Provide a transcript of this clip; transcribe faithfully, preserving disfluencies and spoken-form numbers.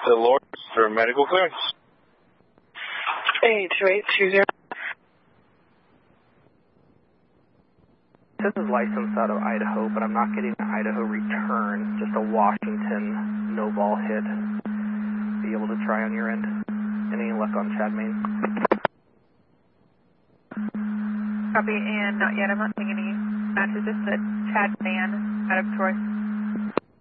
The Lord for medical clearance. eight two eight two zero. This is licensed out of Idaho, but I'm not getting an Idaho return, just a Washington no-ball hit. Be able to try on your end. Any luck on Chad Main? Copy, and not yet. I'm not seeing any matches. Just a Chad Man out of Troy.